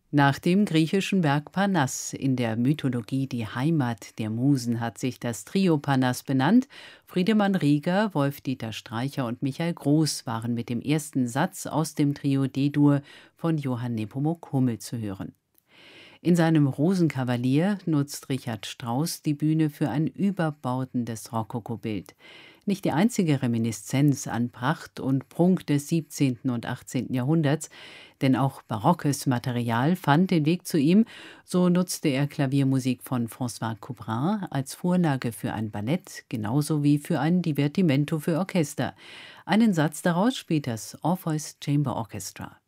Nach dem griechischen Berg Parnass, in der Mythologie die Heimat der Musen, hat sich das Trio Parnass benannt. Friedemann Rieger, Wolf-Dieter Streicher und Michael Groß waren mit dem ersten Satz aus dem Trio D-Dur von Johann Nepomuk Hummel zu hören. In seinem Rosenkavalier nutzt Richard Strauss die Bühne für ein überbautendes Rokokobild. Nicht die einzige Reminiszenz an Pracht und Prunk des 17. und 18. Jahrhunderts, denn auch barockes Material fand den Weg zu ihm. So nutzte er Klaviermusik von François Couperin als Vorlage für ein Ballett, genauso wie für ein Divertimento für Orchester. Einen Satz daraus spielt das Orpheus Chamber Orchestra.